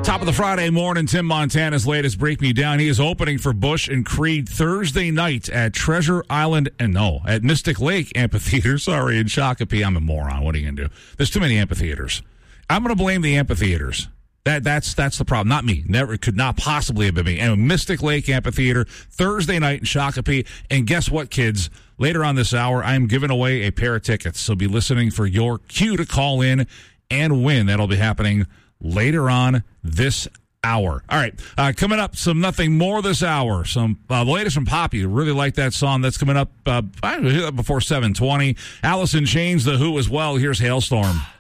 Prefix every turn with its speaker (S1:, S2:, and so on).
S1: Top of the Friday morning, Tim Montana's latest Break Me Down. He is opening for Bush and Creed Thursday night at Treasure Island, at Mystic Lake Amphitheater. In Shakopee. I'm a moron. What are you going to do? There's too many amphitheaters. I'm going to blame the amphitheaters. That's the problem. Not me. Never could not possibly have been me. And Mystic Lake Amphitheater, Thursday night in Shakopee. And guess what, kids? Later on this hour, I'm giving away a pair of tickets. So be listening for your cue to call in and win. That'll be happening later on this hour. All right, coming up, some Nothing More this hour. Some the latest from Poppy. Really like that song. That's coming up before 7:20. Alice in Chains, The Who as well. Here's Hailstorm.